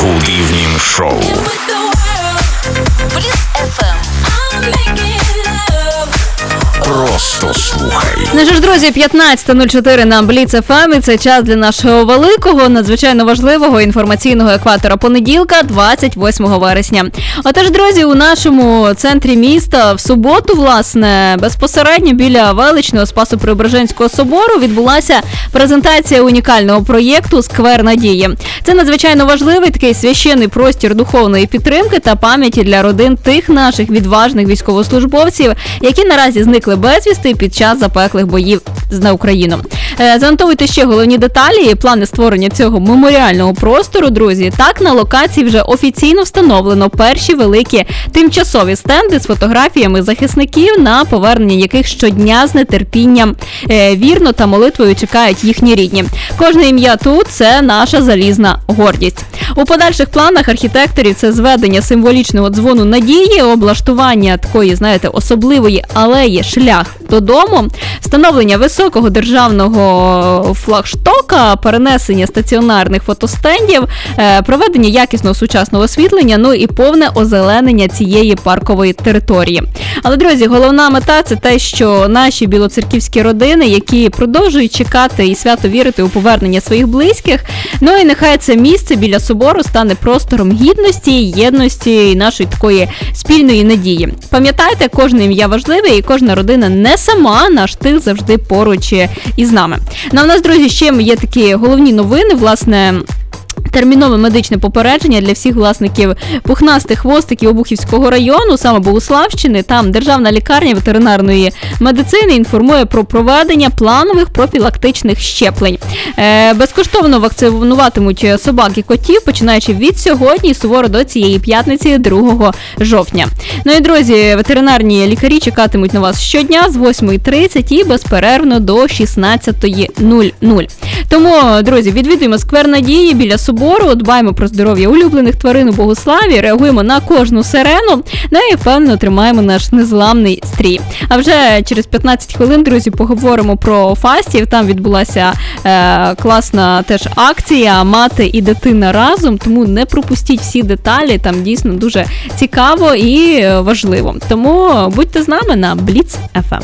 Good Evening Show. Просто слухай. Ну що ж, друзі, 15:04 на Бліц ФМ, і це час для нашого великого, надзвичайно важливого інформаційного екватора понеділка, 28 вересня. Отож, друзі, у нашому центрі міста в суботу, власне, безпосередньо біля величного Спасо-Преображенського собору відбулася презентація унікального проєкту «Сквер Надії». Це надзвичайно важливий такий священний простір духовної підтримки та пам'яті для родин тих наших відважних військовослужбовців, які наразі зникли безвісти під час запеклих боїв на Україну. Занотовуйте ще головні деталі і плани створення цього меморіального простору, друзі. Так, на локації вже офіційно встановлено перші великі тимчасові стенди з фотографіями захисників, на повернення яких щодня з нетерпінням вірно та молитвою чекають їхні рідні. Кожне ім'я тут – це наша залізна гордість. У подальших планах архітекторів це зведення символічного дзвону надії, облаштування такої, знаєте, особливої алеї «Шлях додому», встановлення високого державного флагштока, перенесення стаціонарних фотостендів, проведення якісного сучасного освітлення, ну і повне озеленення цієї паркової території. Але, друзі, головна мета – це те, що наші білоцерківські родини, які продовжують чекати і свято вірити у повернення своїх близьких, ну і нехай це місце біля собору стане простором гідності, єдності і нашої такої спільної надії. Пам'ятайте, кожне ім'я важливе і кожна родина не сама, наш тил завжди поруч із нами. Ну, а в нас, друзі, ще є такі головні новини, власне, термінове медичне попередження для всіх власників пухнастих хвостиків Обухівського району, саме Богуславщини. Там Державна лікарня ветеринарної медицини інформує про проведення планових профілактичних щеплень. Безкоштовно вакцинуватимуть собак і котів, починаючи від сьогодні, суворо до цієї п'ятниці, 2 жовтня. Ну і, друзі, ветеринарні лікарі чекатимуть на вас щодня з 8:30 і безперервно до 16:00. Тому, друзі, відвідуємо Сквер Надії біля собору, дбаємо про здоров'я улюблених тварин у Богуславі, реагуємо на кожну сирену, ну і впевнено тримаємо наш незламний стрій. А вже через 15 хвилин, друзі, поговоримо про фастів. Там відбулася класна теж акція «Мати і дитина разом», тому не пропустіть всі деталі, там дійсно дуже цікаво і важливо. Тому будьте з нами на Бліц ФМ.